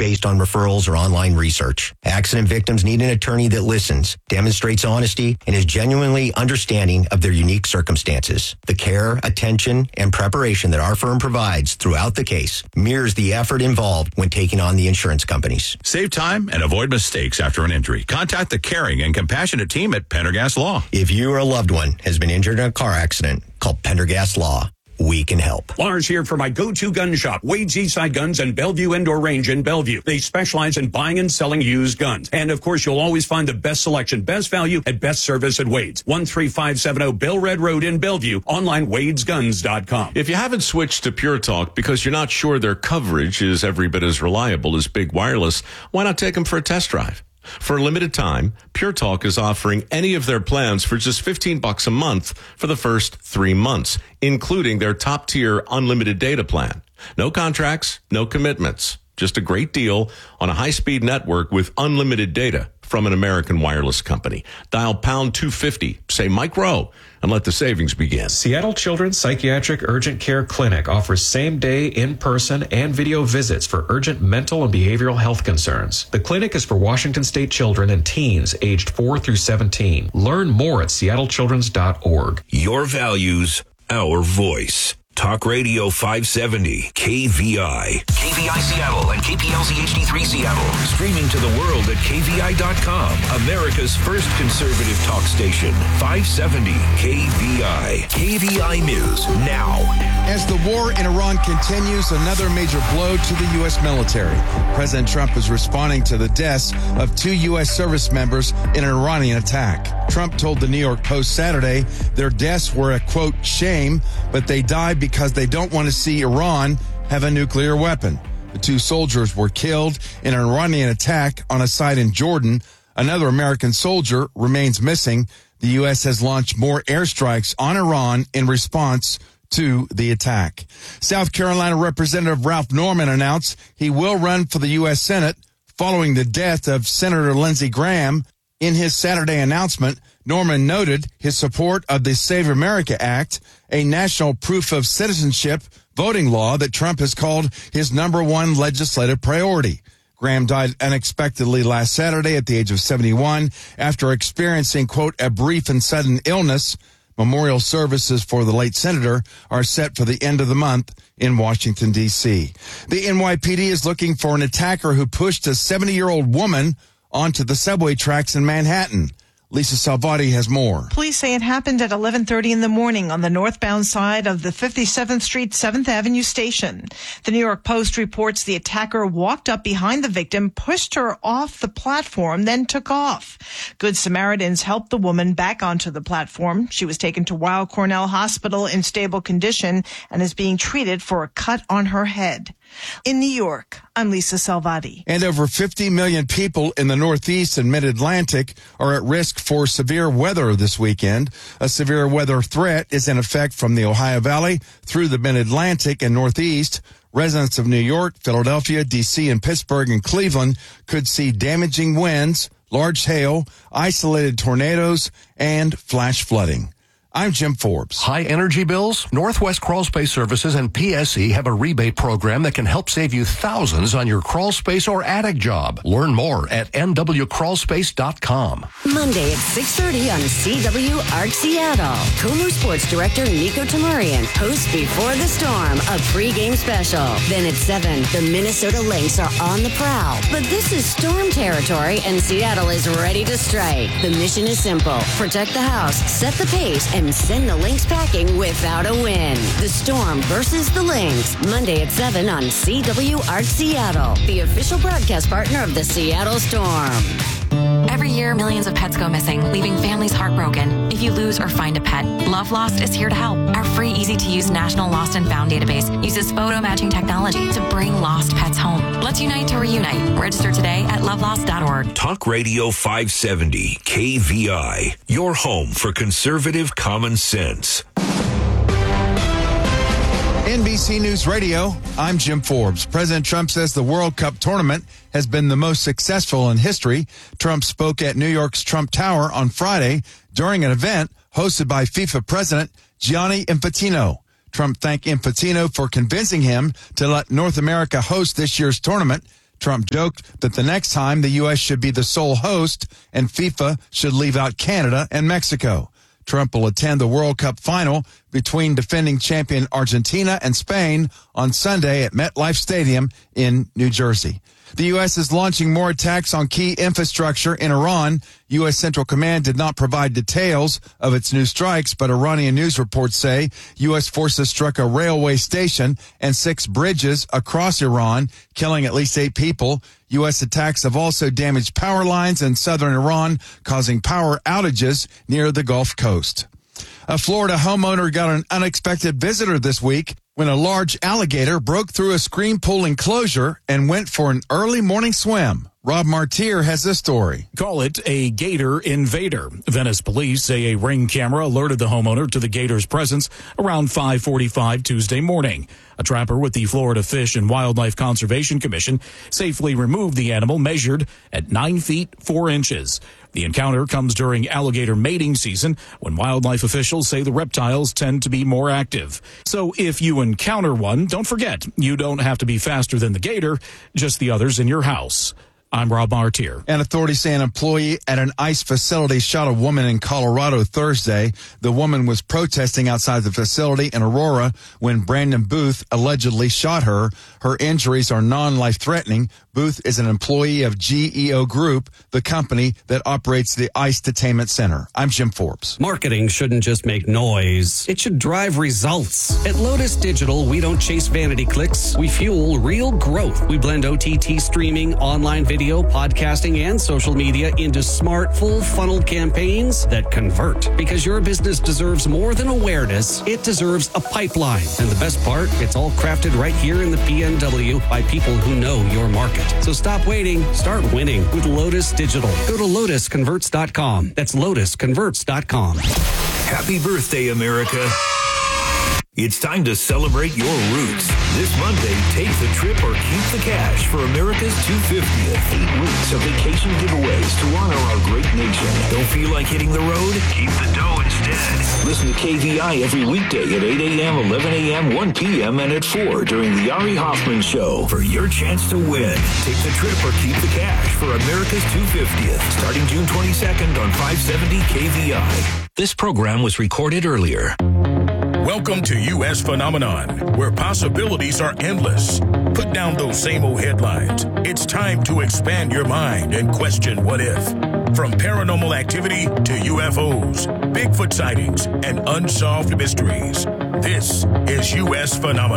based on referrals or online research. Accident victims need an attorney that listens, demonstrates honesty, and is genuinely understanding of their unique circumstances. The care, attention, and preparation that our firm provides throughout the case mirrors the effort involved when taking on the insurance companies. Save time and avoid mistakes after an injury. Contact the caring and compassionate team at Pendergast Law. If you or a loved one has been injured in a car accident, call Pendergast Law. We can help. Lars here for my go-to gun shop, Wade's Eastside Guns and Bellevue Indoor Range in Bellevue. They specialize in buying and selling used guns. And, of course, you'll always find the best selection, best value, and best service at Wade's. 13570 Bill Red Road in Bellevue. Online, wadesguns.com. If you haven't switched to Pure Talk because you're not sure their coverage is every bit as reliable as Big Wireless, why not take them for a test drive? For a limited time, Pure Talk is offering any of their plans for just $15 a month for the first 3 months, including their top-tier unlimited data plan. No contracts, no commitments. Just a great deal on a high-speed network with unlimited data from an American wireless company. Dial pound 250, say Mike Rowe, and let the savings begin. Seattle Children's Psychiatric Urgent Care Clinic offers same-day, in-person, and video visits for urgent mental and behavioral health concerns. The clinic is for Washington State children and teens aged 4 through 17. Learn more at seattlechildrens.org. Your values, our voice. Talk Radio 570, KVI. KVI Seattle and KPLZ HD3 Seattle. Streaming to the world at KVI.com. America's first conservative talk station. 570 KVI. KVI News now. As the war in Iran continues, another major blow to the U.S. military. President Trump is responding to the deaths of 2 U.S. service members in an Iranian attack. Trump told the New York Post Saturday their deaths were a, quote, shame, but they died because they don't want to see Iran have a nuclear weapon. The 2 soldiers were killed in an Iranian attack on a site in Jordan. Another American soldier remains missing. The U.S. has launched more airstrikes on Iran in response to the attack. South Carolina Representative Ralph Norman announced he will run for the U.S. Senate following the death of Senator Lindsey Graham. In his Saturday announcement, Norman noted his support of the Save America Act, a national proof of citizenship voting law that Trump has called his number one legislative priority. Graham died unexpectedly last Saturday at the age of 71 after experiencing, quote, a brief and sudden illness. Memorial services for the late senator are set for the end of the month in Washington, D.C. The NYPD is looking for an attacker who pushed a 70-year-old woman onto the subway tracks in Manhattan. Lisa Salvati has more. Police say it happened at 11:30 in the morning on the northbound side of the 57th Street 7th Avenue station. The New York Post reports the attacker walked up behind the victim, pushed her off the platform, then took off. Good Samaritans helped the woman back onto the platform. She was taken to Weill Cornell Hospital in stable condition and is being treated for a cut on her head. In New York, I'm Lisa Salvati. And over 50 million people in the Northeast and Mid-Atlantic are at risk for severe weather this weekend. A severe weather threat is in effect from the Ohio Valley through the Mid-Atlantic and Northeast. Residents of New York, Philadelphia, D.C., and Pittsburgh and Cleveland could see damaging winds, large hail, isolated tornadoes, and flash flooding. I'm Jim Forbes. High energy bills? Northwest Crawl Space Services and PSE have a rebate program that can help save you thousands on your crawl space or attic job. Learn more at nwcrawlspace.com. Monday at 6:30 on CWRC Seattle. KOMU Sports Director Nico Tamurian hosts Before the Storm, a pregame special. Then at 7, the Minnesota Lynx are on the prowl. But this is storm territory and Seattle is ready to strike. The mission is simple. Protect the house, set the pace, and send the Lynx packing without a win. The Storm versus the Lynx. Monday at 7 on CWRC Seattle, the official broadcast partner of the Seattle Storm. Every year, millions of pets go missing, leaving families heartbroken. If you lose or find a pet, Love Lost is here to help. Our free, easy-to-use National Lost and Found database uses photo matching technology to bring lost pets home. Let's unite to reunite. Register today at lovelost.org. Talk Radio 570, KVI, your home for conservative common sense. NBC News Radio, I'm Jim Forbes. President Trump says the World Cup tournament has been the most successful in history. Trump spoke at New York's Trump Tower on Friday during an event hosted by FIFA President Gianni Infantino. Trump thanked Infantino for convincing him to let North America host this year's tournament. Trump joked that the next time the U.S. should be the sole host and FIFA should leave out Canada and Mexico. Trump will attend the World Cup final between defending champion Argentina and Spain on Sunday at MetLife Stadium in New Jersey. The U.S. is launching more attacks on key infrastructure in Iran. U.S. Central Command did not provide details of its new strikes, but Iranian news reports say U.S. forces struck a railway station and 6 bridges across Iran, killing at least 8 people. U.S. attacks have also damaged power lines in southern Iran, causing power outages near the Gulf Coast. A Florida homeowner got an unexpected visitor this week when a large alligator broke through a screen pool enclosure and went for an early morning swim. Rob Martier has this story. Call it a gator invader. Venice police say a Ring camera alerted the homeowner to the gator's presence around 5:45 Tuesday morning. A trapper with the Florida Fish and Wildlife Conservation Commission safely removed the animal measured at 9 feet 4 inches. The encounter comes during alligator mating season when wildlife officials say the reptiles tend to be more active. So if you encounter one, don't forget, you don't have to be faster than the gator, just the others in your house. I'm Rob Martier. And authorities say an employee at an ICE facility shot a woman in Colorado Thursday. The woman was protesting outside the facility in Aurora when Brandon Booth allegedly shot her. Her injuries are non-life-threatening. Booth is an employee of GEO Group, the company that operates the ICE Detainment Center. I'm Jim Forbes. Marketing shouldn't just make noise. It should drive results. At Lotus Digital, we don't chase vanity clicks. We fuel real growth. We blend OTT streaming, online video, podcasting, and social media into smart, full-funnel campaigns that convert. Because your business deserves more than awareness, it deserves a pipeline. And the best part, it's all crafted right here in the PNW by people who know your market. So stop waiting. Start winning with Lotus Digital. Go to lotusconverts.com. That's lotusconverts.com. Happy birthday, America. It's time to celebrate your roots. This Monday, take the trip or keep the cash for America's 250th. 8 weeks of vacation giveaways to honor our great nation. Don't feel like hitting the road? Keep the dough instead. Listen to KVI every weekday at 8 a.m., 11 a.m., 1 p.m., and at 4 during the Ari Hoffman Show for your chance to win. Take the trip or keep the cash for America's 250th, starting June 22nd on 570 KVI. This program was recorded earlier. Welcome to U.S. Phenomenon, where possibilities are endless. Put down those same old headlines. It's time to expand your mind and question what if. From paranormal activity to UFOs, Bigfoot sightings, and unsolved mysteries. This is U.S.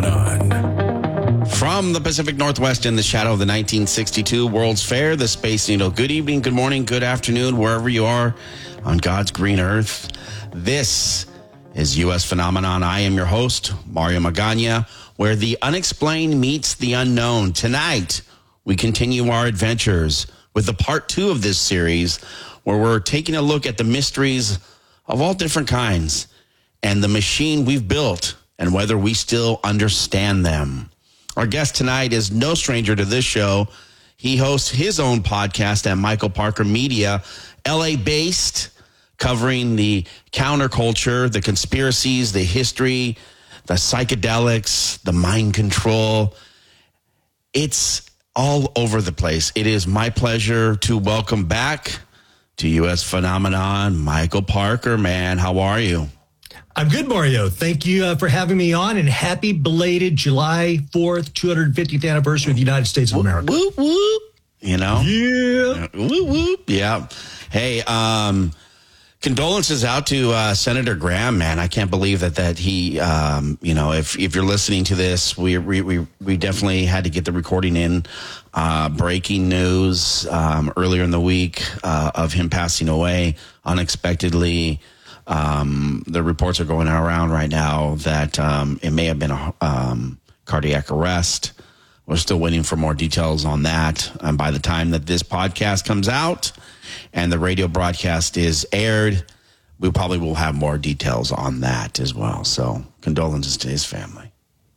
Phenomenon. From the Pacific Northwest in the shadow of the 1962 World's Fair, the Space Needle. Good evening, good morning, good afternoon, wherever you are on God's green earth. This is U.S. Phenomenon. I am your host, Mario Magana, where the unexplained meets the unknown. Tonight, we continue our adventures with the part 2 of this series, where we're taking a look at the mysteries of all different kinds and the machine we've built and whether we still understand them. Our guest tonight is no stranger to this show. He hosts his own podcast at Michael Parker Media, LA-based, covering the counterculture, the conspiracies, the history, the psychedelics, the mind control. It's all over the place. It is my pleasure to welcome back to U.S. Phenomenon, Michael Parker. Man, how are you? I'm good, Mario. Thank you for having me on, and happy belated July 4th, 250th anniversary of the United States of America. Whoop, whoop. You know? Yeah. Whoop, whoop. Yeah. Hey, condolences out to Senator Graham, man. I can't believe that he, if you're listening to this, we definitely had to get the recording in. Breaking news earlier in the week of him passing away unexpectedly. The reports are going around right now that it may have been a cardiac arrest. We're still waiting for more details on that. And by the time that this podcast comes out and the radio broadcast is aired, we probably will have more details on that as well. So condolences to his family.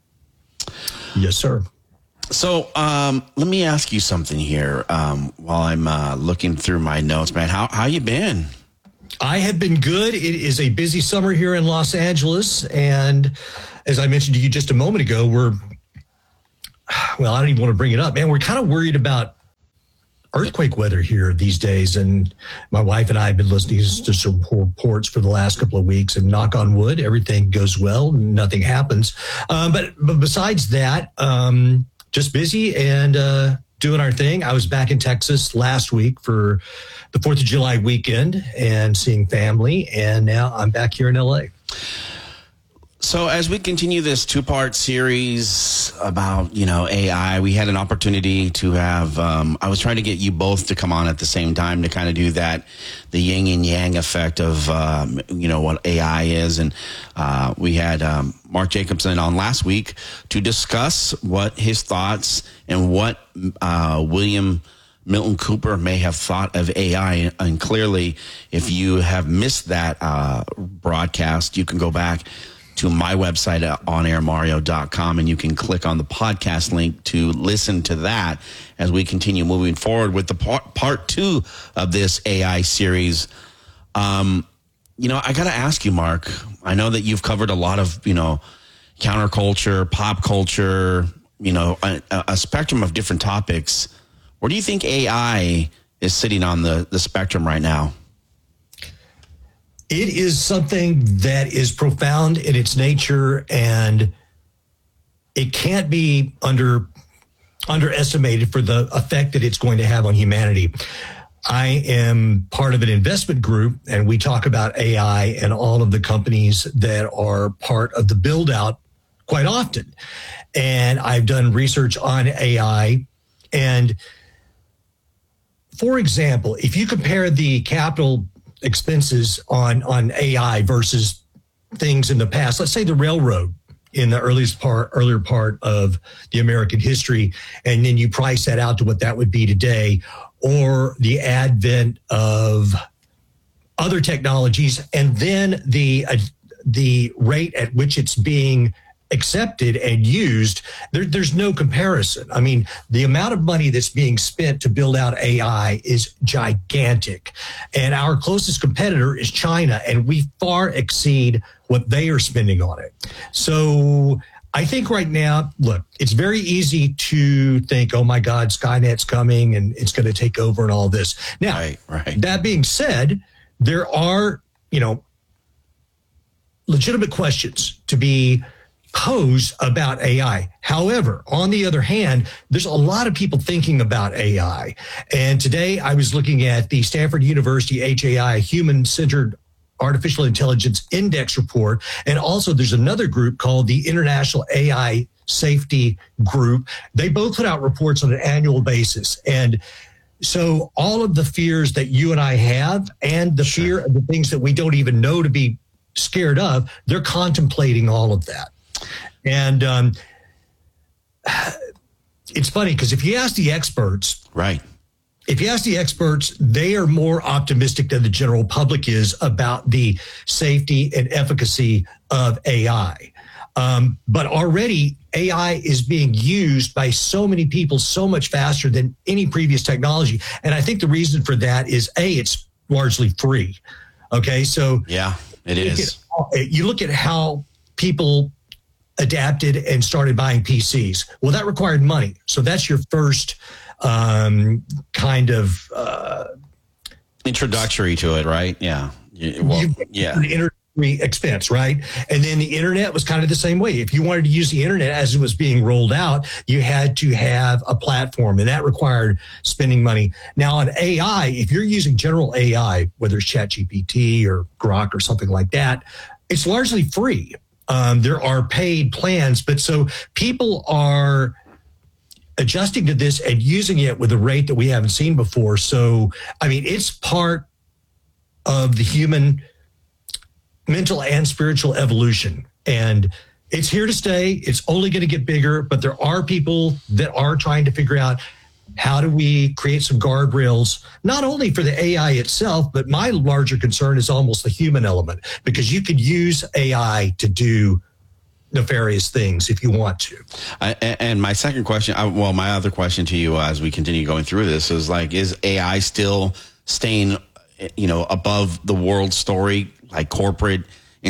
Yes, sir. So let me ask you something here while I'm looking through my notes, man. How you been? I have been good. It is a busy summer here in Los Angeles. And as I mentioned to you just a moment ago, we're well, I don't even want to bring it up, man. We're kind of worried about earthquake weather here these days. And my wife and I have been listening to some reports for the last couple of weeks, and knock on wood, everything goes well. Nothing happens. But besides that, just busy and doing our thing. I was back in Texas last week for the 4th of July weekend and seeing family. And now I'm back here in LA. So as we continue this 2-part series about, AI, we had an opportunity to have, I was trying to get you both to come on at the same time to kind of do that, the yin and yang effect of, what AI is. And we had Mark Jacobson on last week to discuss what his thoughts and what William Milton Cooper may have thought of AI. And clearly, if you have missed that broadcast, you can go back to my website at onairmario.com, and you can click on the podcast link to listen to that as we continue moving forward with the part 2 of this AI series. I got to ask you, Mark, I know that you've covered a lot of, counterculture, pop culture, a spectrum of different topics. Where do you think AI is sitting on the spectrum right now? It is something that is profound in its nature, and it can't be underestimated for the effect that it's going to have on humanity. I am part of an investment group, and we talk about AI and all of the companies that are part of the build out quite often. And I've done research on AI. And for example, if you compare the capital expenses on AI versus things in the past, let's say the railroad in the earlier part of the American history, and then you price that out to what that would be today, or the advent of other technologies, and then the rate at which it's being accepted and used, there's no comparison. I mean, the amount of money that's being spent to build out AI is gigantic. And our closest competitor is China, and we far exceed what they are spending on it. So I think right now, look, it's very easy to think, oh my God, Skynet's coming and it's going to take over and all this. Now, right. That being said, there are, legitimate questions to be posed about AI. However, on the other hand, there's a lot of people thinking about AI. And today I was looking at the Stanford University HAI Human-Centered Artificial Intelligence Index report. And also there's another group called the International AI Safety Group. They both put out reports on an annual basis. And so all of the fears that you and I have, and the fear of the things that we don't even know to be scared of, they're contemplating all of that. And it's funny because if you ask the experts, right? If you ask the experts, they are more optimistic than the general public is about the safety and efficacy of AI. But already AI is being used by so many people so much faster than any previous technology. And I think the reason for that is, it's largely free. Okay, so yeah, it is. You look at how people adapted and started buying PCs. Well, that required money. So that's your first kind of introductory to it, right? Yeah. Introductory expense, right? And then the internet was kind of the same way. If you wanted to use the internet as it was being rolled out, you had to have a platform, and that required spending money. Now on AI, if you're using general AI, whether it's ChatGPT or Grok or something like that, it's largely free. There are paid plans, but so people are adjusting to this and using it with a rate that we haven't seen before. So, I mean, it's part of the human mental and spiritual evolution, and it's here to stay. It's only going to get bigger, but there are people that are trying to figure out, how do we create some guardrails, not only for the AI itself, but my larger concern is almost the human element, because you could use AI to do nefarious things if you want to. And my second question, my other question to you as we continue going through this is is AI still staying, above the world story, like corporate,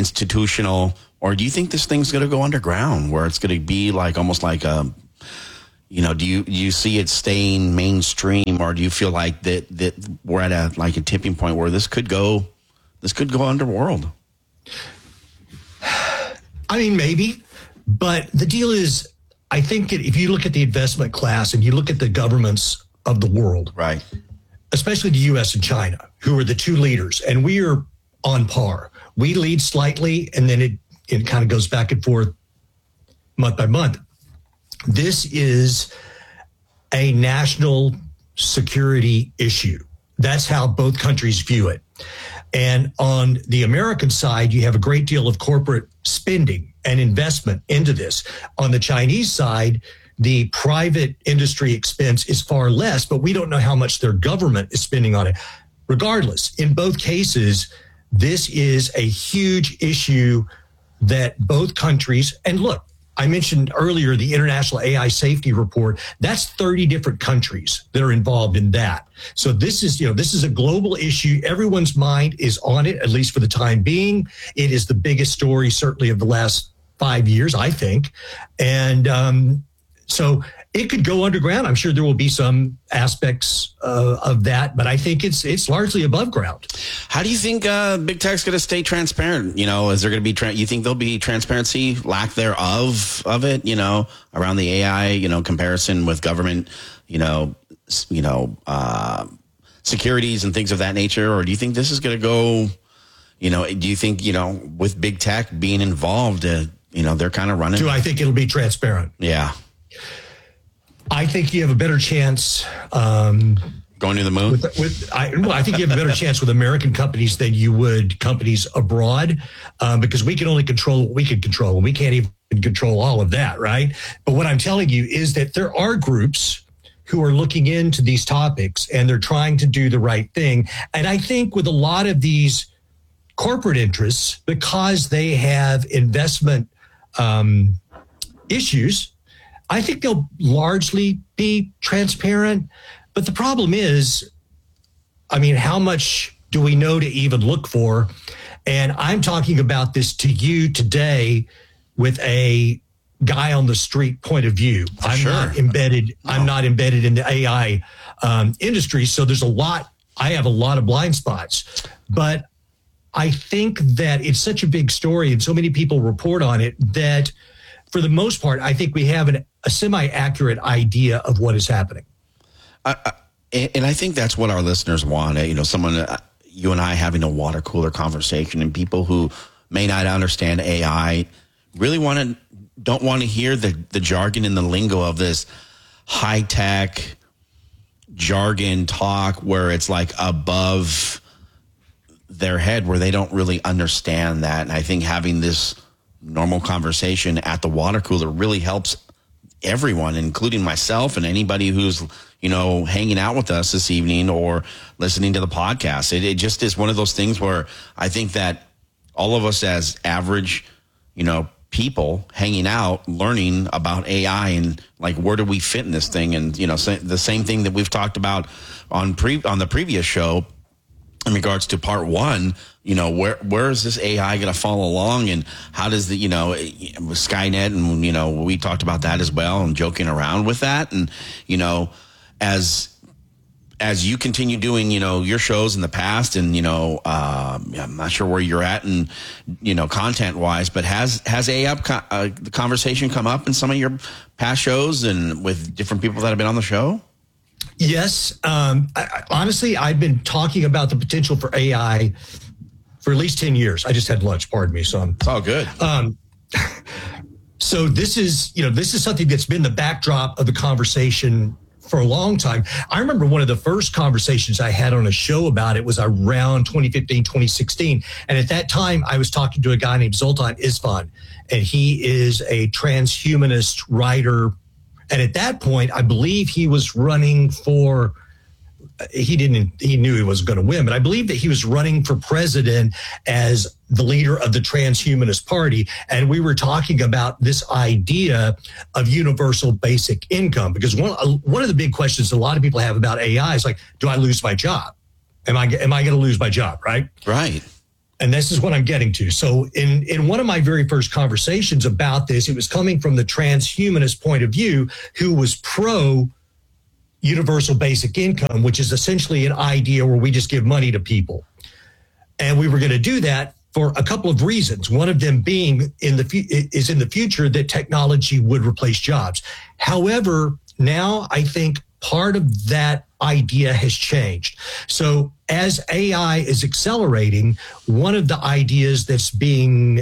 institutional, or do you think this thing's going to go underground where it's going to be almost like a, do you see it staying mainstream, or do you feel like that we're at a tipping point where this could go underworld? I mean, maybe, but the deal is, I think if you look at the investment class and you look at the governments of the world, right, especially the U.S. and China, who are the two leaders, and we are on par. We lead slightly, and then it kind of goes back and forth month by month. This is a national security issue. That's how both countries view it. And on the American side, you have a great deal of corporate spending and investment into this. On the Chinese side, the private industry expense is far less, but we don't know how much their government is spending on it. Regardless, in both cases, this is a huge issue that both countries, and look, I mentioned earlier the International AI Safety Report. That's 30 different countries that are involved in that. So this is a global issue. Everyone's mind is on it, at least for the time being. It is the biggest story, certainly, of the last 5 years, I think. And so it could go underground. I'm sure there will be some aspects of that, but I think it's largely above ground. How do you think big tech's going to stay transparent? Is there going to be? You think there'll be transparency, lack thereof of it? Around the AI, comparison with government, securities and things of that nature, or do you think this is going to go? Do you think with big tech being involved, they're kind of running? Do I think it'll be transparent? Yeah. I think you have a better chance going to the moon. I think you have a better chance with American companies than you would companies abroad, because we can only control what we can control, and we can't even control all of that, right? But what I'm telling you is that there are groups who are looking into these topics, and they're trying to do the right thing. And I think with a lot of these corporate interests, because they have investment issues, I think they'll largely be transparent. But the problem is, how much do we know to even look for? And I'm talking about this to you today with a guy on the street point of view. I'm not embedded in the AI industry. So I have a lot of blind spots. But I think that it's such a big story and so many people report on it that for the most part, I think we have a semi-accurate idea of what is happening. And I think that's what our listeners want. Someone, you and I having a water cooler conversation, and people who may not understand AI really don't want to hear the jargon and the lingo of this high-tech jargon talk where it's like above their head, where they don't really understand that. And I think having this normal conversation at the water cooler really helps everyone, including myself and anybody who's, hanging out with us this evening or listening to the podcast. It just is one of those things where I think that all of us as average, people hanging out, learning about AI and like, where do we fit in this thing? And, the same thing that we've talked about on the previous show in regards to part one, where is this AI going to follow along, and how does the, with Skynet, and, we talked about that as well and joking around with that. And, as you continue doing, your shows in the past, and, I'm not sure where you're at and, content wise, but has AI the conversation come up in some of your past shows and with different people that have been on the show? Yes. Honestly, I've been talking about the potential for AI for at least 10 years. I just had lunch, pardon me. So it's all good. So this is something that's been the backdrop of the conversation for a long time. I remember one of the first conversations I had on a show about it was around 2015, 2016. And at that time, I was talking to a guy named Zoltan Isvan, and he is a transhumanist writer. And at that point, I believe he was running for, he knew he wasn't going to win, but I believe that he was running for president as the leader of the Transhumanist Party. And we were talking about this idea of universal basic income, because one of the big questions a lot of people have about AI is like, do I lose my job? Am I going to lose my job? Right. Right. And this is what I'm getting to. So in one of my very first conversations about this, it was coming from the transhumanist point of view, who was pro universal basic income, which is essentially an idea where we just give money to people. And we were going to do that for a couple of reasons. One of them being in the future that technology would replace jobs. However, now I think part of that idea has changed. So as AI is accelerating, one of the ideas that's being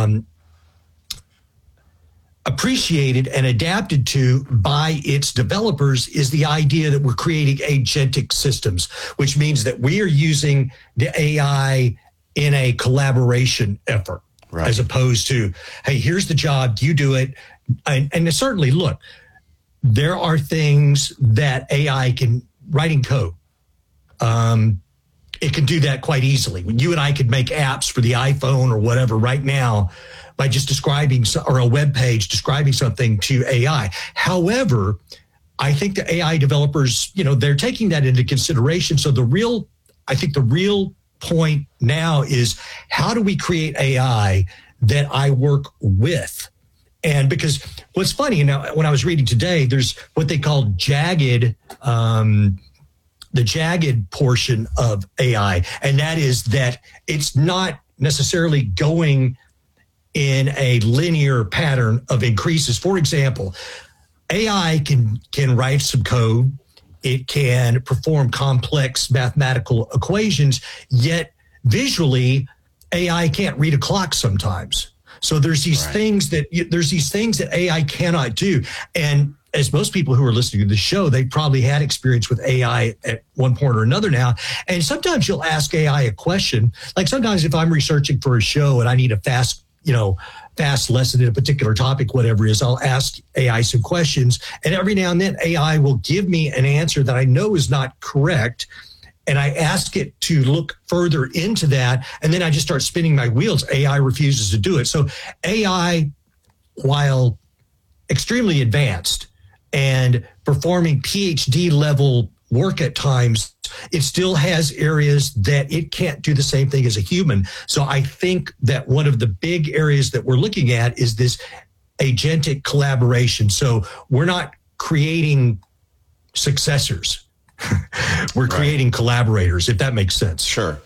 appreciated and adapted to by its developers is the idea that we're creating agentic systems, which means that we are using the AI in a collaboration effort, right, as opposed to, hey, here's the job, you do it. And certainly, look, there are things that AI can, writing code, it can do that quite easily. When you and I could make apps for the iPhone or whatever right now by just describing, or a web page describing something to AI. However, I think the AI developers, they're taking that into consideration. So I think the real point now is, how do we create AI that I work with? And because what's funny, when I was reading today, there's what they call jagged, the jagged portion of AI. And that is that it's not necessarily going in a linear pattern of increases. For example, AI can write some code. It can perform complex mathematical equations, yet visually, AI can't read a clock sometimes. So there's these things that AI cannot do. And as most people who are listening to the show, they probably had experience with AI at one point or another now. And sometimes you'll ask AI a question. Like sometimes if I'm researching for a show and I need a fast lesson in a particular topic, whatever it is, I'll ask AI some questions. And every now and then AI will give me an answer that I know is not correct. And I ask it to look further into that. And then I just start spinning my wheels. AI refuses to do it. So AI, while extremely advanced and performing PhD level work at times, it still has areas that it can't do the same thing as a human. So I think that one of the big areas that we're looking at is this agentic collaboration. So we're not creating successors. We're creating collaborators, if that makes sense. Sure.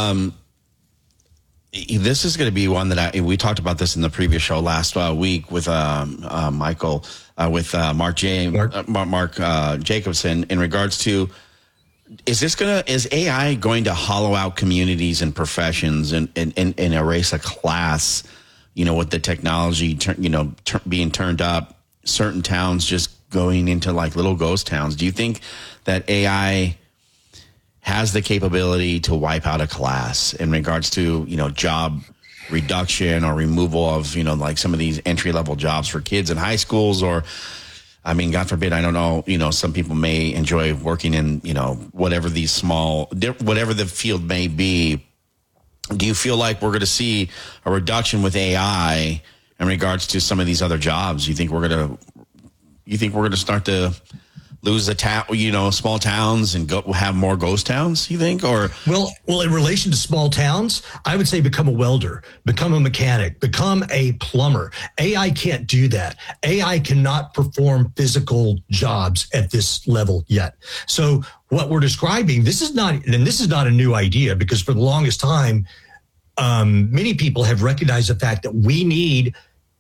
This is going to be one that we talked about this in the previous show last week with Michael, with Mark Jacobson, in regards to, is AI going to hollow out communities and professions and erase a class, with the technology, being turned up, certain towns just going into like little ghost towns? Do you think that AI has the capability to wipe out a class in regards to, job reduction or removal of, like some of these entry-level jobs for kids in high schools? Or, I mean, God forbid, I don't know, some people may enjoy working in, whatever the field may be. Do you feel like we're going to see a reduction with AI in regards to some of these other jobs? You think we're going to start to lose small towns and have more ghost towns, you think? Or well, in relation to small towns, I would say become a welder, become a mechanic, become a plumber. AI can't do that. AI cannot perform physical jobs at this level yet. So what we're describing, this is not a new idea, because for the longest time, many people have recognized the fact that we need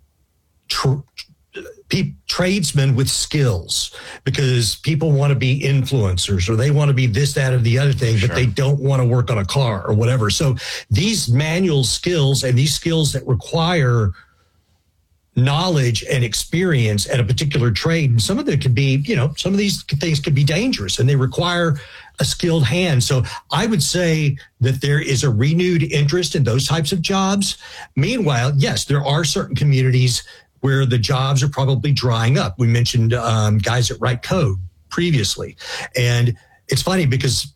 tradesmen with skills, because people want to be influencers, or they want to be this, that, or the other thing, but they don't want to work on a car or whatever. So these manual skills and these skills that require knowledge and experience at a particular trade, and some of them could be, some of these things could be dangerous and they require a skilled hand. So I would say that there is a renewed interest in those types of jobs. Meanwhile, yes, there are certain communities where the jobs are probably drying up. We mentioned guys that write code previously. And it's funny because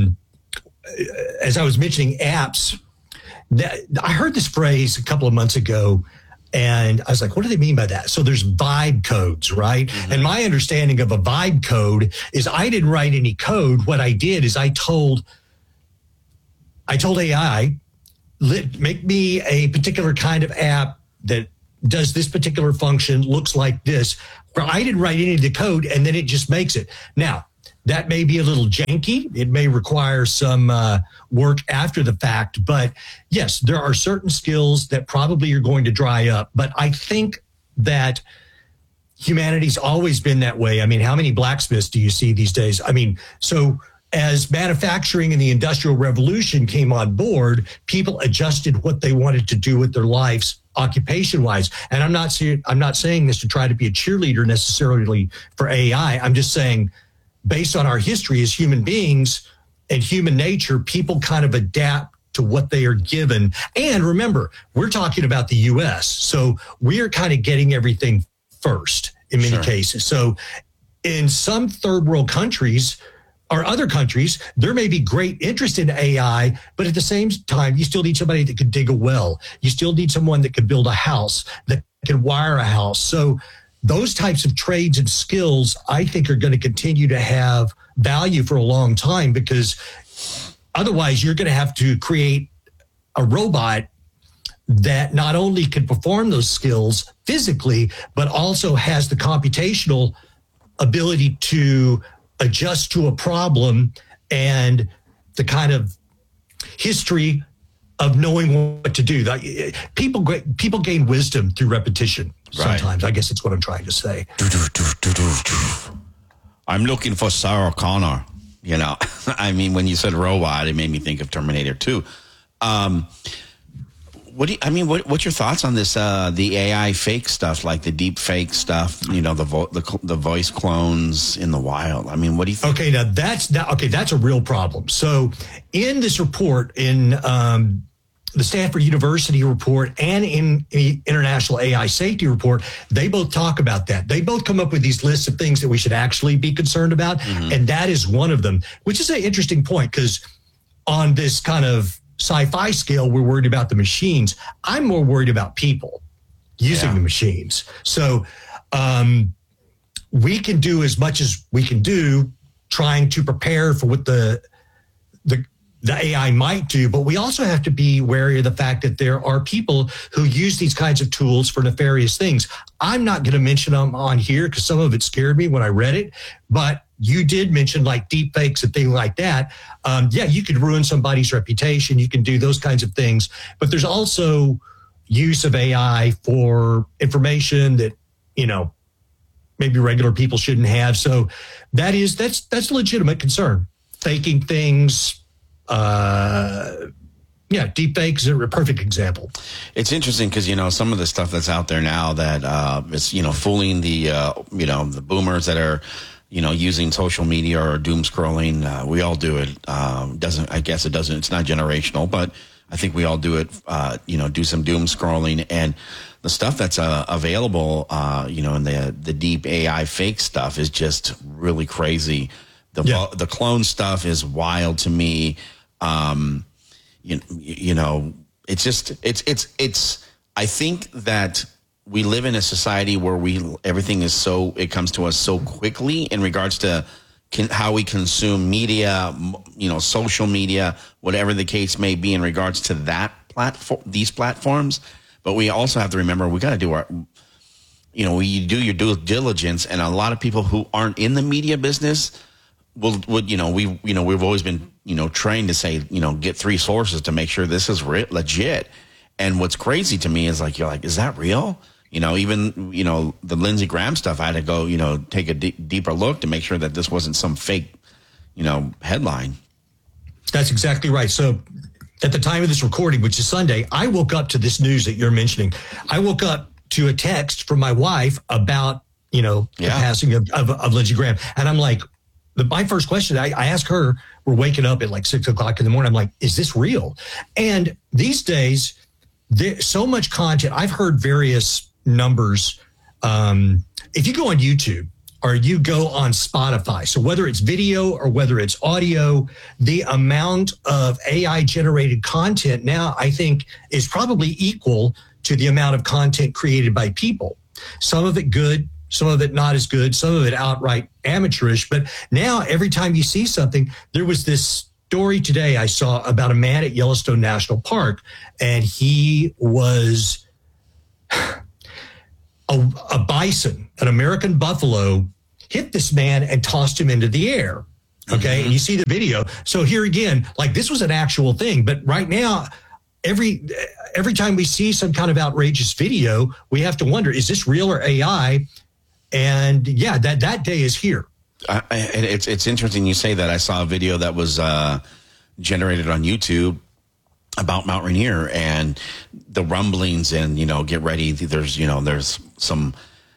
as I was mentioning apps, I heard this phrase a couple of months ago, and I was like, what do they mean by that? So there's vibe codes, right? Mm-hmm. And my understanding of a vibe code is I didn't write any code. What I did is I told AI, make me a particular kind of app that does this particular function, looks like this, where I didn't write any of the code, and then it just makes it. Now, that may be a little janky. It may require some work after the fact. But yes, there are certain skills that probably are going to dry up. But I think that humanity's always been that way. I mean, how many blacksmiths do you see these days? I mean, so as manufacturing and the Industrial Revolution came on board, people adjusted what they wanted to do with their lives occupation-wise. And I'm not saying this to try to be a cheerleader necessarily for AI. I'm just saying, based on our history as human beings and human nature, people kind of adapt to what they are given. And remember, we're talking about the U.S., so we are kind of getting everything first in many cases. So in some third world countries or other countries, there may be great interest in AI, but at the same time, you still need somebody that could dig a well. You still need someone that could build a house, that can wire a house. So those types of trades and skills, I think, are going to continue to have value for a long time, because otherwise you're going to have to create a robot that not only can perform those skills physically, but also has the computational ability to adjust to a problem and the kind of history of knowing what to do. People gain wisdom through repetition. Sometimes, I guess it's what I'm trying to say. I'm looking for Sarah Connor. You know, I mean, when you said robot, it made me think of Terminator 2. What's your thoughts on this? The AI fake stuff, like the deep fake stuff. You know, the voice clones in the wild. I mean, what do you think? Okay, now that's a real problem. So, in this report, in the Stanford University report and in the International AI Safety Report, they both talk about that. They both come up with these lists of things that we should actually be concerned about. Mm-hmm. And that is one of them, which is an interesting point, because on this kind of sci-fi scale, we're worried about the machines. I'm more worried about people using the machines. So we can do as much as we can do trying to prepare for what the AI might do, but we also have to be wary of the fact that there are people who use these kinds of tools for nefarious things. I'm not going to mention them on here because some of it scared me when I read it, but you did mention like deep fakes and things like that. You could ruin somebody's reputation. You can do those kinds of things, but there's also use of AI for information that, maybe regular people shouldn't have. So that's a legitimate concern. Faking things, deep fakes are a perfect example. It's interesting because, some of the stuff that's out there now that is, fooling the boomers that are, using social media or doom scrolling. We all do it. It's not generational, but I think we all do it, do some doom scrolling, and the stuff that's available, in the deep AI fake stuff is just really crazy. The clone stuff is wild to me. It's I think that we live in a society where everything is it comes to us so quickly in regards to how we consume media, social media, whatever the case may be in regards to these platforms. But we also have to remember, we got to do you do your due diligence, and a lot of people who aren't in the media business we've always been, trained to say, get 3 sources to make sure this is legit. And what's crazy to me is you're like, is that real? Even, the Lindsey Graham stuff, I had to go, take a deeper look to make sure that this wasn't some fake, headline. That's exactly right. So at the time of this recording, which is Sunday, I woke up to this news that you're mentioning. I woke up to a text from my wife about, the passing of Lindsey Graham. And I'm like, my first question, I asked her, we're waking up at 6 o'clock in the morning. I'm like, is this real? And these days, there's so much content. I've heard various numbers. If you go on YouTube or you go on Spotify, so whether it's video or whether it's audio, the amount of AI generated content now, I think, is probably equal to the amount of content created by people. Some of it good, some of it not as good, some of it outright amateurish. But now every time you see something, there was this story today I saw about a man at Yellowstone National Park, and he was a bison, an American buffalo, hit this man and tossed him into the air. Okay. And you see the video. So here again, like this was an actual thing. But right now, every time we see some kind of outrageous video, we have to wonder, is this real or AI? And yeah, that day is here. It's interesting you say that. I saw a video that was generated on YouTube about Mount Rainier and the rumblings, and get ready. There's some.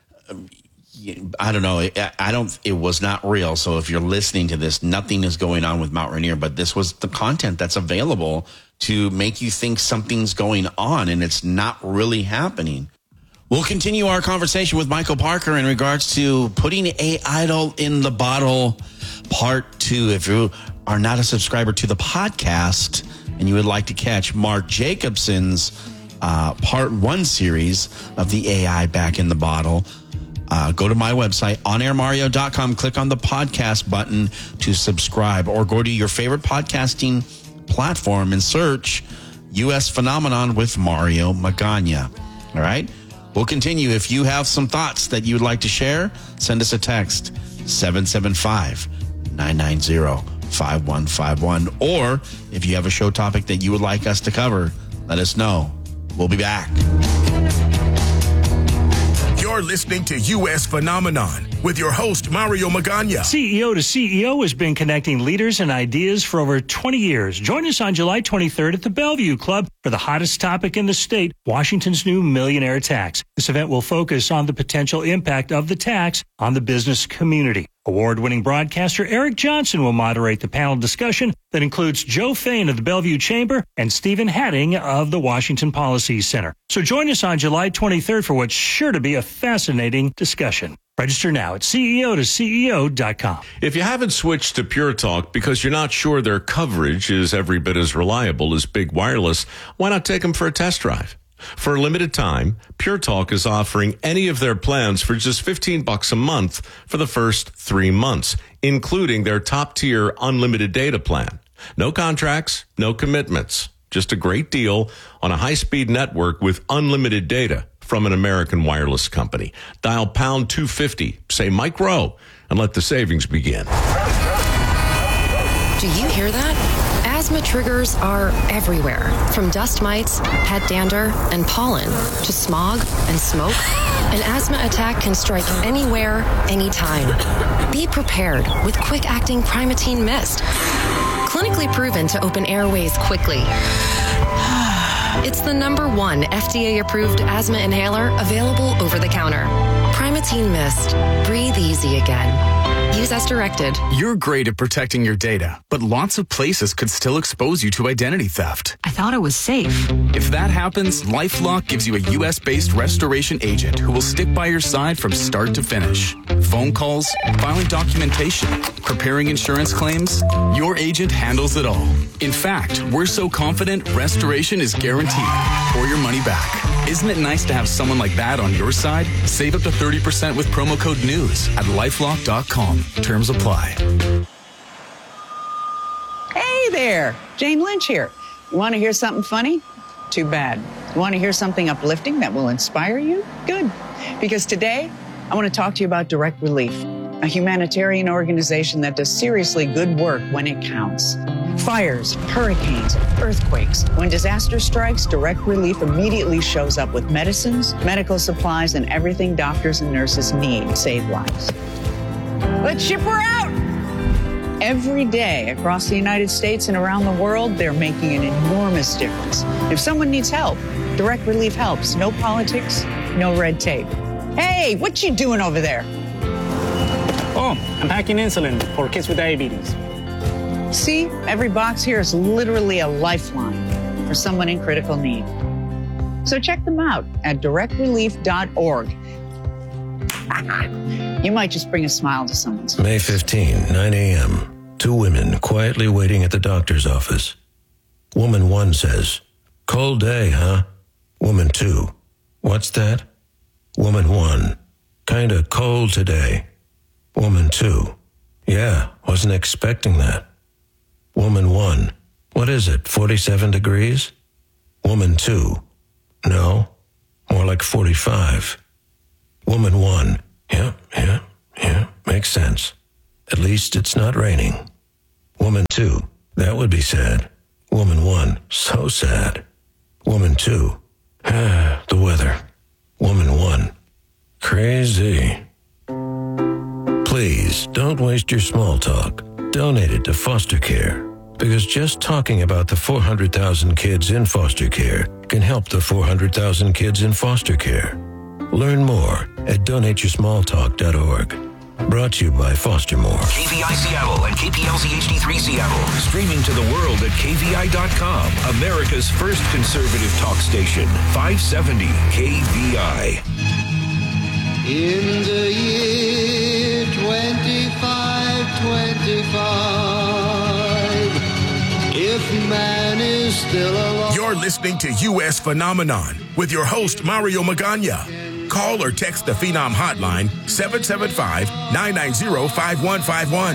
I don't know. It was not real. So if you're listening to this, nothing is going on with Mount Rainier, but this was the content that's available to make you think something's going on, and it's not really happening. We'll continue our conversation with Michael Parker in regards to putting a idol in the bottle, part 2. If you are not a subscriber to the podcast and you would like to catch Mark Jacobson's part 1 series of the AI back in the bottle, go to my website, onairmario.com, click on the podcast button to subscribe, or go to your favorite podcasting platform and search U.S. Phenomenon with Mario Magana. All right? We'll continue. If you have some thoughts that you would like to share, send us a text, 775-990-5151. Or if you have a show topic that you would like us to cover, let us know. We'll be back. You're listening to U.S. Phenomenon with your host, Mario Magana. CEO to CEO has been connecting leaders and ideas for over 20 years. Join us on July 23rd at the Bellevue Club for the hottest topic in the state, Washington's new millionaire tax. This event will focus on the potential impact of the tax on the business community. Award-winning broadcaster Eric Johnson will moderate the panel discussion that includes Joe Fain of the Bellevue Chamber and Stephen Hatting of the Washington Policy Center. So join us on July 23rd for what's sure to be a fascinating discussion. Register now at CEO2CEO.com. If you haven't switched to Pure Talk because you're not sure their coverage is every bit as reliable as Big Wireless, why not take them for a test drive? For a limited time, Pure Talk is offering any of their plans for just $15 a month for the first 3 months, including their top-tier unlimited data plan. No contracts, no commitments. Just a great deal on a high-speed network with unlimited data from an American wireless company. Dial pound 250, say Mike Rowe, and let the savings begin. Do you hear that? Asthma triggers are everywhere, from dust mites, pet dander, and pollen, to smog and smoke. An asthma attack can strike anywhere, anytime. Be prepared with quick-acting Primatene Mist. Clinically proven to open airways quickly. It's the #1 FDA-approved asthma inhaler available over the counter. Primatene Mist. Breathe easy again. Use as directed. You're great at protecting your data, but lots of places could still expose you to identity theft. I thought it was safe. If that happens, LifeLock gives you a U.S.-based restoration agent who will stick by your side from start to finish. Phone calls, filing documentation, preparing insurance claims, your agent handles it all. In fact, we're so confident restoration is guaranteed or your money back. Isn't it nice to have someone like that on your side? Save up to 30% with promo code NEWS at LifeLock.com. Terms apply. Hey there, Jane Lynch here. You want to hear something funny? Too bad. You want to hear something uplifting that will inspire you? Good. Because today, I want to talk to you about Direct Relief, a humanitarian organization that does seriously good work when it counts. Fires, hurricanes, earthquakes. When disaster strikes, Direct Relief immediately shows up with medicines, medical supplies, and everything doctors and nurses need to save lives. Let's ship her out! Every day across the United States and around the world, they're making an enormous difference. If someone needs help, Direct Relief helps. No politics, no red tape. Hey, what you doing over there? Oh, I'm packing insulin for kids with diabetes. See, every box here is literally a lifeline for someone in critical need. So check them out at directrelief.org. You might just bring a smile to someone's face. May 15, 9 a.m. 2 women quietly waiting at the doctor's office. Woman 1 says, "Cold day, huh?" Woman 2, "What's that?" Woman 1, "Kinda cold today." Woman 2, "Yeah, wasn't expecting that." Woman 1, what is it, 47 degrees? Woman 2, no, more like 45. Woman 1, yeah, makes sense. At least it's not raining. Woman 2, that would be sad. Woman 1, so sad. Woman 2, the weather. Woman 1, crazy. Please don't waste your small talk. Donate it to foster care, because just talking about the 400,000 kids in foster care can help the 400,000 kids in foster care. Learn more at donateyoursmalltalk.org. Brought to you by Foster More. KVI Seattle and KPLZ HD3 Seattle. Streaming to the world at KVI.com. America's first conservative talk station. 570 KVI. In the year 2525, if man is still alive. You're listening to U.S. Phenomenon with your host, Mario Magana. Call or text the Phenom hotline, 775-990-5151.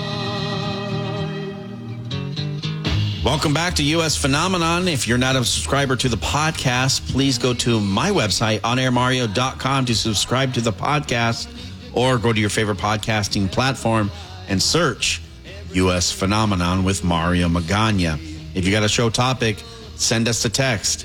Welcome back to U.S. Phenomenon. If you're not a subscriber to the podcast, please go to my website, onairmario.com, to subscribe to the podcast, or go to your favorite podcasting platform and search U.S. Phenomenon with Mario Magana. If you got a show topic, send us a text,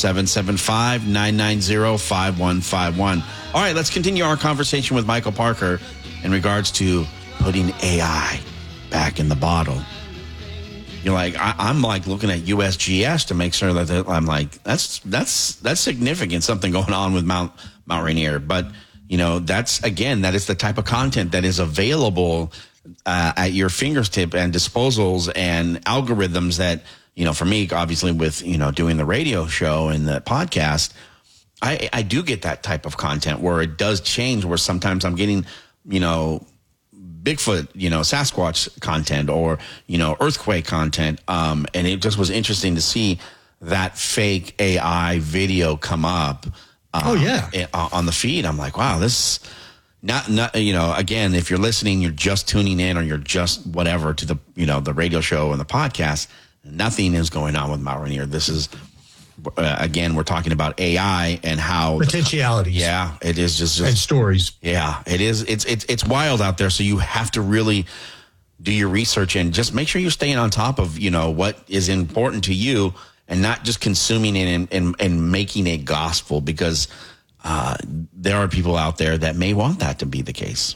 775-990-5151. All right, let's continue our conversation with Michael Parker in regards to putting AI back in the bottle. You're like, I'm like looking at USGS to make sure that I'm like, that's significant, something going on with Mount Rainier. But, you know, that is the type of content that is available at your fingertip and disposals and algorithms that, you know, for me, obviously with, you know, doing the radio show and the podcast, I do get that type of content where it does change, where sometimes I'm getting, you know, Bigfoot, you know, Sasquatch content or, you know, earthquake content. And it just was interesting to see that fake AI video come up. On the feed. I'm like, wow, this not, you know, again, if you're listening, you're just tuning in or you're just whatever to the, you know, the radio show and the podcast, nothing is going on with Mount Rainier. This is, again, we're talking about AI and how potentialities. It is just and stories. Yeah, it is. It's wild out there. So you have to really do your research and just make sure you're staying on top of, you know, what is important to you and not just consuming it and making it gospel, because there are people out there that may want that to be the case.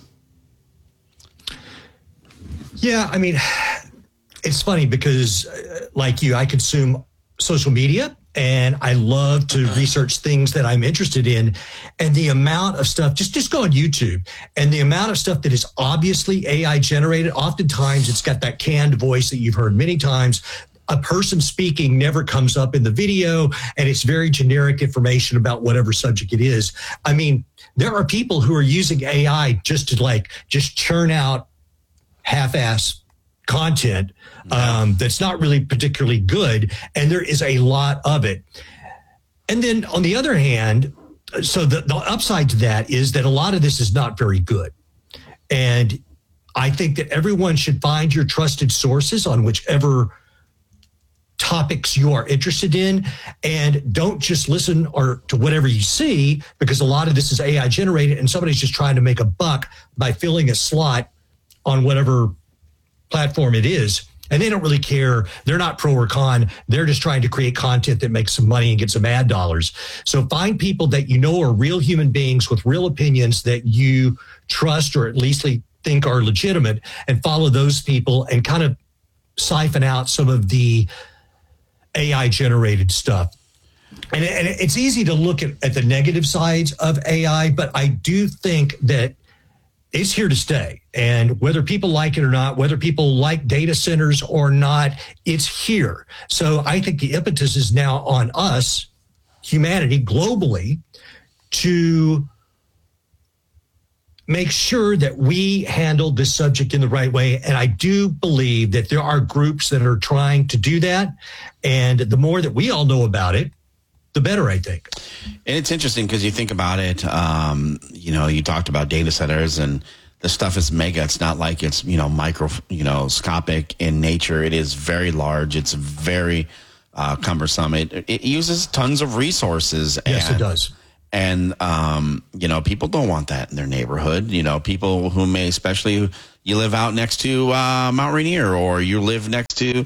Yeah, I mean, it's funny because like you, I consume social media and I love to research things that I'm interested in. And the amount of stuff, just go on YouTube, and the amount of stuff that is obviously AI generated, oftentimes it's got that canned voice that you've heard many times. A person speaking never comes up in the video, and it's very generic information about whatever subject it is. I mean, there are people who are using AI just to just churn out half-ass content that's not really particularly good, and there is a lot of it. And then on the other hand, so the upside to that is that a lot of this is not very good. And I think that everyone should find your trusted sources on whichever topics you are interested in, and don't just listen to whatever you see, because a lot of this is AI generated and somebody's just trying to make a buck by filling a slot on whatever platform it is. And they don't really care. They're not pro or con. They're just trying to create content that makes some money and get some ad dollars. So find people that you know are real human beings with real opinions that you trust or at least think are legitimate, and follow those people and kind of siphon out some of the AI generated stuff. And it's easy to look at the negative sides of AI, but I do think that it's here to stay. And whether people like it or not, whether people like data centers or not, it's here. So I think the impetus is now on us, humanity globally, to make sure that we handle this subject in the right way. And I do believe that there are groups that are trying to do that. And the more that we all know about it, the better, I think. And it's interesting because you think about it, you know, you talked about data centers, and the stuff is mega. It's not like it's, microscopic in nature. It is very large. It's very cumbersome. It uses tons of resources. Yes, it does. And, people don't want that in their neighborhood. People who may, especially you live out next to Mount Rainier, or you live next to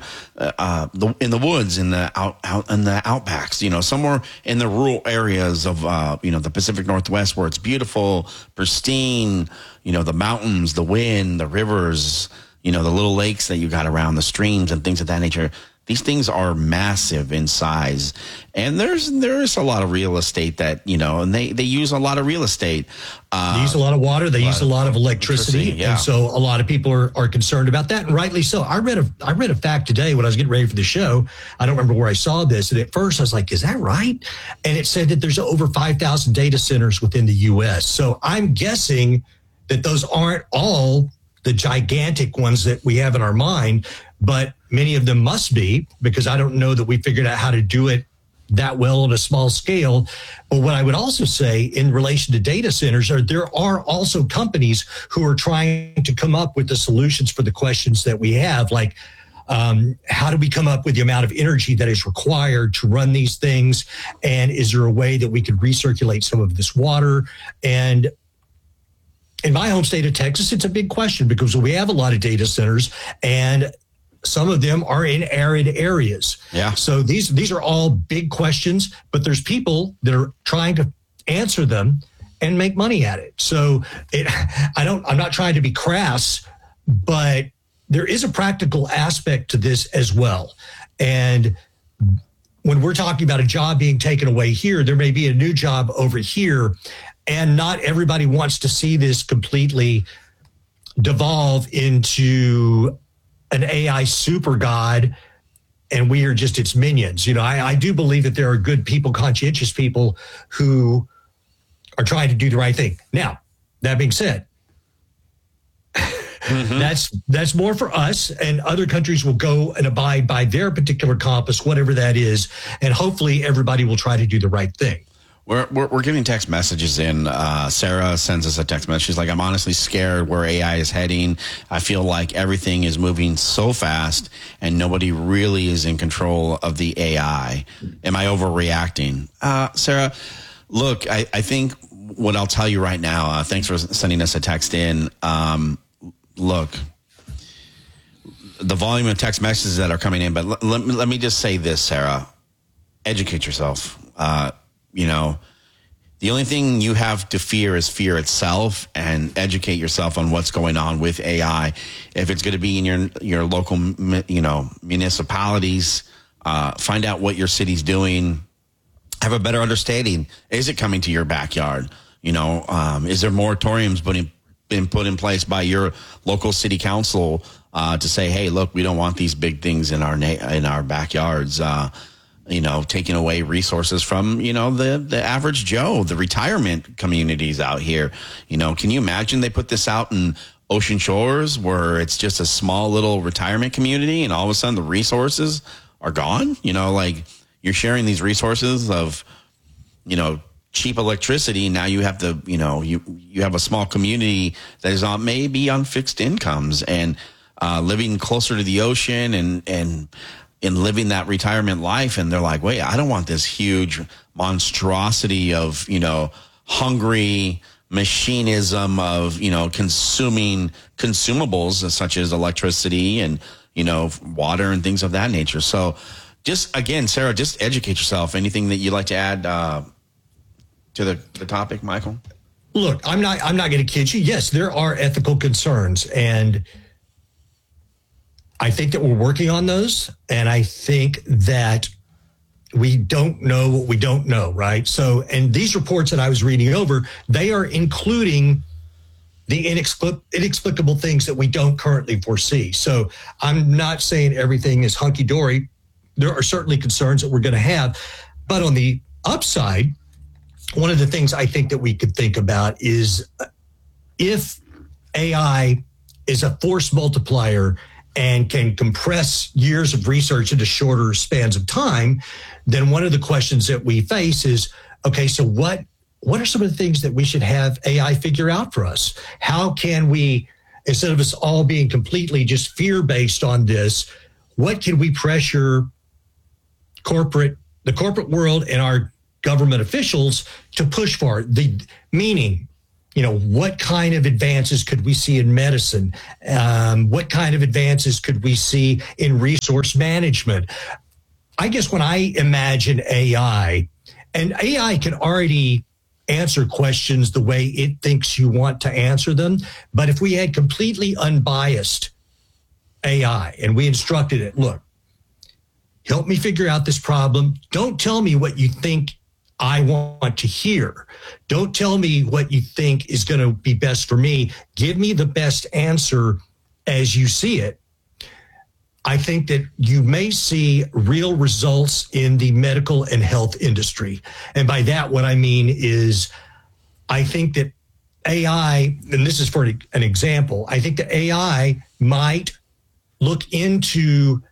in the woods, in the outbacks, somewhere in the rural areas of, the Pacific Northwest, where it's beautiful, pristine, the mountains, the wind, the rivers, the little lakes that you got around, the streams and things of that nature. These things are massive in size, and there is a lot of real estate that, and they use a lot of real estate. They use a lot of water. They use a lot of electricity. Yeah. And so a lot of people are concerned about that, and rightly so. I read a fact today when I was getting ready for the show. I don't remember where I saw this. And at first I was like, is that right? And it said that there's over 5,000 data centers within the U.S. So I'm guessing that those aren't all the gigantic ones that we have in our mind, but many of them must be, because I don't know that we figured out how to do it that well on a small scale. But what I would also say in relation to data centers there are also companies who are trying to come up with the solutions for the questions that we have, like how do we come up with the amount of energy that is required to run these things? And is there a way that we could recirculate some of this water? And in my home state of Texas, it's a big question, because we have a lot of data centers, and some of them are in arid areas. Yeah. So these are all big questions, but there's people that are trying to answer them and make money at it. So I'm not trying to be crass, but there is a practical aspect to this as well. And when we're talking about a job being taken away here, there may be a new job over here, and not everybody wants to see this completely devolve into an AI super god, and we are just its minions. I do believe that there are good people, conscientious people who are trying to do the right thing. Now, that being said, that's more for us, and other countries will go and abide by their particular compass, whatever that is, and hopefully everybody will try to do the right thing. We're getting text messages in. Sarah sends us a text message. She's like, I'm honestly scared where AI is heading. I feel like everything is moving so fast and nobody really is in control of the AI. Am I overreacting? Sarah, look, I think what I'll tell you right now, thanks for sending us a text in. Look, the volume of text messages that are coming in, but let me just say this, Sarah. Educate yourself. The only thing you have to fear is fear itself, and educate yourself on what's going on with AI. If it's going to be in your local, municipalities, find out what your city's doing. Have a better understanding. Is it coming to your backyard? Is there moratoriums been put in place by your local city council to say, hey, look, we don't want these big things in our backyards. Taking away resources from, the average Joe, the retirement communities out here. Can you imagine they put this out in Ocean Shores, where it's just a small little retirement community, and all of a sudden the resources are gone? You're sharing these resources of, cheap electricity. Now you have to, you have a small community that is maybe on fixed incomes and living closer to the ocean and in living that retirement life. And they're like, wait, I don't want this huge monstrosity of, hungry machinism of, consuming consumables such as electricity and, water and things of that nature. So just, again, Sarah, just educate yourself. Anything that you'd like to add to the topic, Michael? Look, I'm not going to kid you. Yes, there are ethical concerns, and I think that we're working on those, and I think that we don't know what we don't know, right? So, and these reports that I was reading over, they are including the inexplicable things that we don't currently foresee. So I'm not saying everything is hunky-dory. There are certainly concerns that we're going to have. But on the upside, one of the things I think that we could think about is if AI is a force multiplier and can compress years of research into shorter spans of time, then one of the questions that we face is, okay, so what what are some of the things that we should have AI figure out for us? How can we, instead of us all being completely just fear-based on this, what can we pressure the corporate world and our government officials to push for? Meaning, what kind of advances could we see in medicine? What kind of advances could we see in resource management? I guess when I imagine AI, and AI can already answer questions the way it thinks you want to answer them, but if we had completely unbiased AI and we instructed it, look, help me figure out this problem. Don't tell me what you think I want to hear. Don't tell me what you think is going to be best for me. Give me the best answer as you see it. I think that you may see real results in the medical and health industry. And by that, what I mean is I think that AI, and this is for an example, I think that AI might look into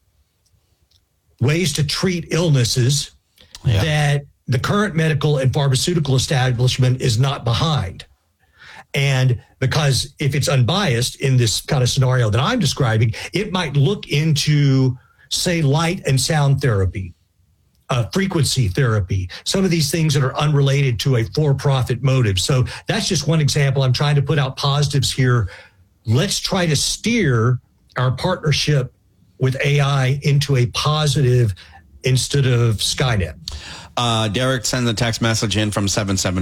ways to treat illnesses that the current medical and pharmaceutical establishment is not behind. And because if it's unbiased in this kind of scenario that I'm describing, it might look into, say, light and sound therapy, frequency therapy, some of these things that are unrelated to a for-profit motive. So that's just one example. I'm trying to put out positives here. Let's try to steer our partnership with AI into a positive instead of Skynet. Derek sends a text message in from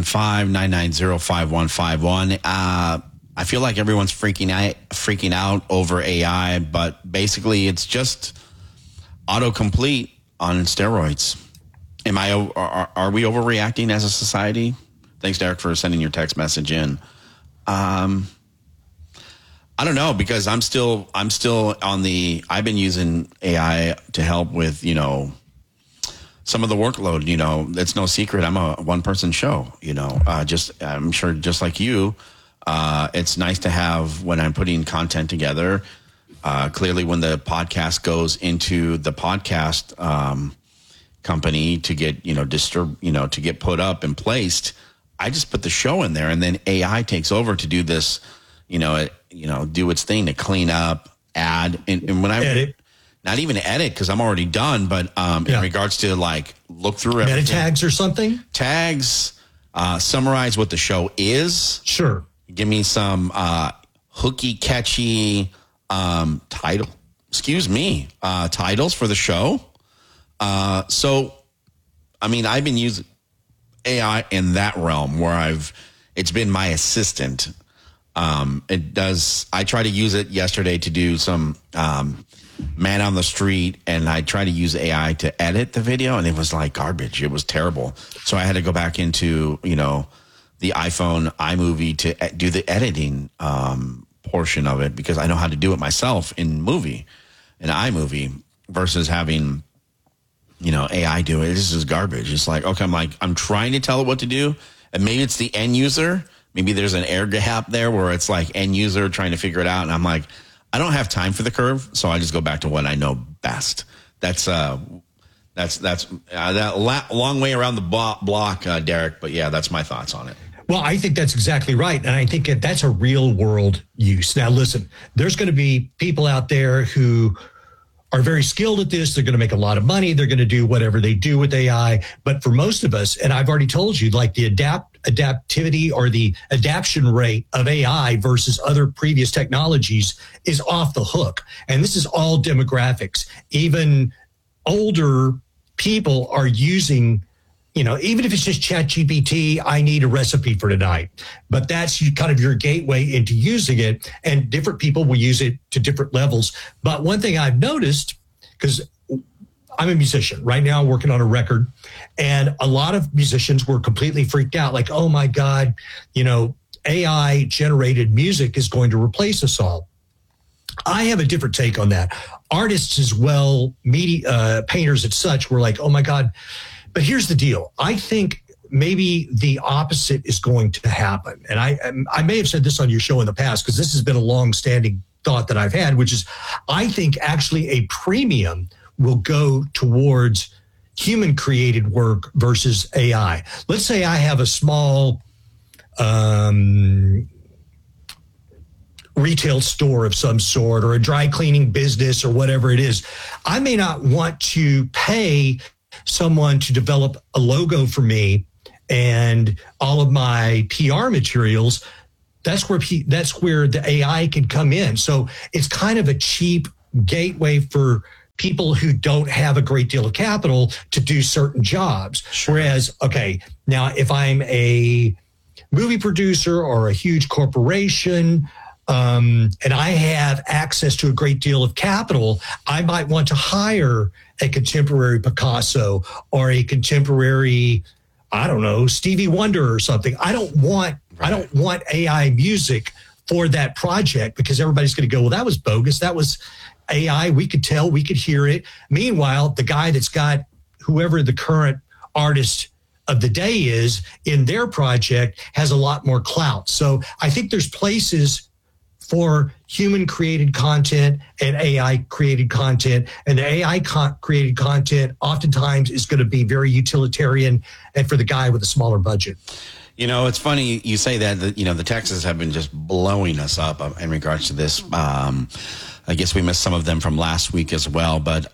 775-990-5151. I feel like everyone's freaking out over AI, but basically it's just autocomplete on steroids. Are we overreacting as a society? Thanks, Derek, for sending your text message in. I don't know, because I'm still on I've been using AI to help with, some of the workload. It's no secret. I'm a one-person show, I'm sure just like you, it's nice to have when I'm putting content together. Clearly when the podcast goes into the podcast, company to get, to get put up and placed, I just put the show in there and then AI takes over to do this, do its thing to clean up, add, and when I edit. Not even edit because I'm already done, but in regards to look through everything. Meta tags or something? Tags, summarize what the show is. Sure. Give me some hooky, catchy titles for the show. I've been using AI in that realm where it's been my assistant. I try to use it yesterday to do some man on the street, and I tried to use AI to edit the video, and it was like garbage. It was terrible. So I had to go back into, the iPhone iMovie to do the editing portion of it, because I know how to do it myself in iMovie versus having, AI do it. This is garbage. It's like, okay, I'm trying to tell it what to do, and maybe it's the end user. Maybe there's an air gap there where it's like end user trying to figure it out. And I'm like, I don't have time for the curve. So I just go back to what I know best. That's that long way around the block, Derek. But yeah, that's my thoughts on it. Well, I think that's exactly right. And I think that's a real world use. Now, listen, there's going to be people out there who are very skilled at this. They're going to make a lot of money. They're going to do whatever they do with AI. But for most of us, and I've already told you, like the adaptivity or the adaption rate of AI versus other previous technologies is off the hook. And this is all demographics. Even older people are using, even if it's just ChatGPT, I need a recipe for tonight. But that's kind of your gateway into using it. And different people will use it to different levels. But one thing I've noticed, because I'm a musician right now, I'm working on a record, and a lot of musicians were completely freaked out. Like, oh my God, AI generated music is going to replace us all. I have a different take on that. Artists as well, painters and such were like, oh my God. But here's the deal. I think maybe the opposite is going to happen. And I may have said this on your show in the past, because this has been a long-standing thought that I've had, which is I think actually a premium will go towards human created work versus AI. Let's say I have a small retail store of some sort, or a dry cleaning business, or whatever it is. I may not want to pay someone to develop a logo for me and all of my PR materials. That's where the AI can come in. So it's kind of a cheap gateway for people who don't have a great deal of capital to do certain jobs. Sure. Whereas, okay, now if I'm a movie producer or a huge corporation, and I have access to a great deal of capital, I might want to hire a contemporary Picasso or a contemporary, I don't know, Stevie Wonder or something. I don't want AI music for that project, because everybody's going to go, well, that was bogus. That was AI. We could tell, we could hear it. Meanwhile, the guy that's got whoever the current artist of the day is in their project has a lot more clout. So I think there's places for human created content and AI created content. And the AI created content oftentimes is going to be very utilitarian and for the guy with a smaller budget. You know, it's funny you say that, you know, the texts have been just blowing us up in regards to this. I guess we missed some of them from last week as well. But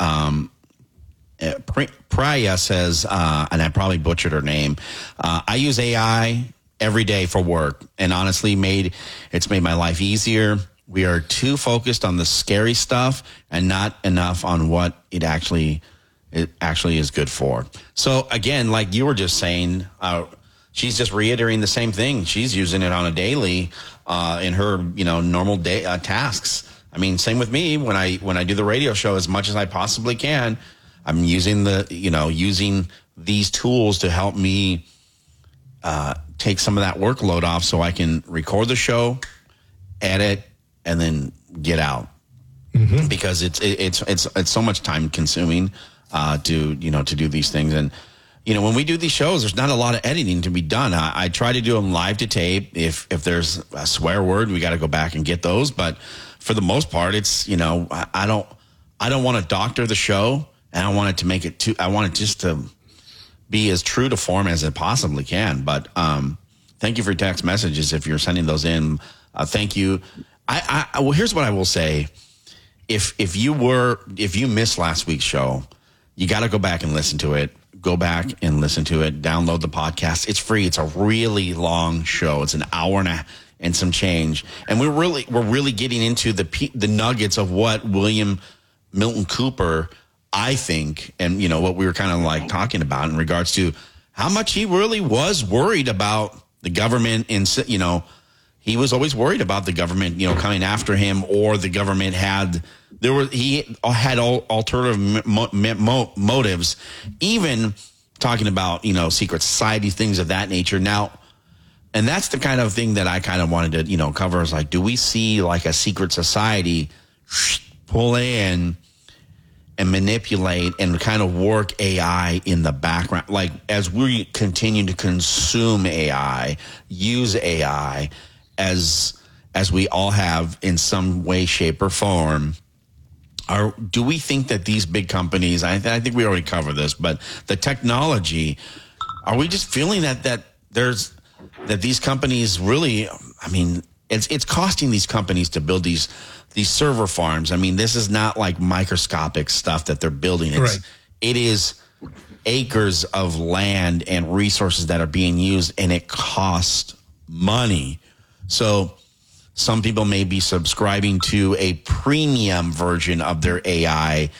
Priya says, and I probably butchered her name, I use AI every day for work, and honestly it's made my life easier. We are too focused on the scary stuff and not enough on what it actually is good for. So again, like you were just saying, she's just reiterating the same thing. She's using it on a daily in her, normal day tasks. I mean, same with me when I do the radio show as much as I possibly can. I'm using using these tools to help me take some of that workload off, so I can record the show, edit, and then get out. Mm-hmm. Because it's so much time consuming to do these things. And when we do these shows, there's not a lot of editing to be done. I try to do them live to tape. If there's a swear word, we got to go back and get those. But for the most part, it's I don't want to doctor the show, and I want it just to be as true to form as it possibly can. But thank you for your text messages if you're sending those in. Thank you. Well, here's what I will say. If you missed last week's show, you got to go back and listen to it. Go back and listen to it. Download the podcast. It's free. It's a really long show. It's an hour and some change. And we're really getting into the nuggets of what William Milton Cooper, I think, and what we were kind of like talking about in regards to how much he really was worried about the government. He was always worried about the government, coming after him, or the government had alternative motives, even talking about, secret society, things of that nature. Now, and that's the kind of thing that I kind of wanted to, cover, is like, do we see like a secret society pull in and manipulate and kind of work AI in the background? Like, as we continue to consume AI, use AI, as we all have in some way, shape, or form, do we think that these big companies, I think we already covered this, but the technology, are we just feeling that these companies really, I mean, it's costing these companies to build these server farms. I mean, this is not like microscopic stuff that they're building. It is acres of land and resources that are being used, and it costs money. So some people may be subscribing to a premium version of their AI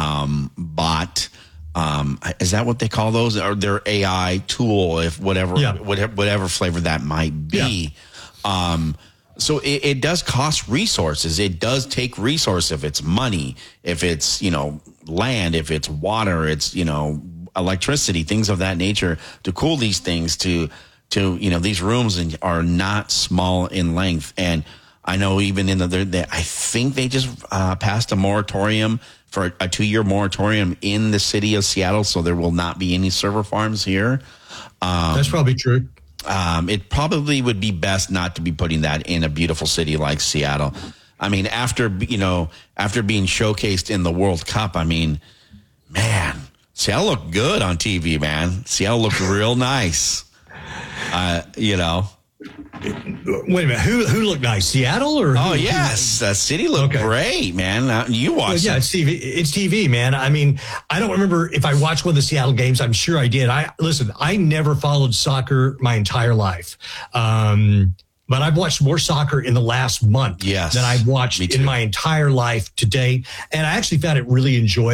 bot. Is that what they call those? Or their AI tool, whatever flavor that might be. Yeah. So it does cost resources. It does take resource, if it's money, if it's, land, if it's water, it's, electricity, things of that nature, to cool these things, to these rooms are not small in length. And I know even I think they just passed a moratorium for a 2-year moratorium in the city of Seattle. So there will not be any server farms here. That's probably true. It probably would be best not to be putting that in a beautiful city like Seattle. I mean, after being showcased in the World Cup, I mean, man, Seattle looked good on TV, man. Seattle looked real nice. You know. Wait a minute. Who looked nice? Seattle or? Oh, yes. City looked great, man. You watched it. It's TV. It's TV, man. I mean, I don't remember if I watched one of the Seattle games. I'm sure I did. I never followed soccer my entire life. But I've watched more soccer in the last month than I've watched in my entire life to date. And I actually found it really enjoyable.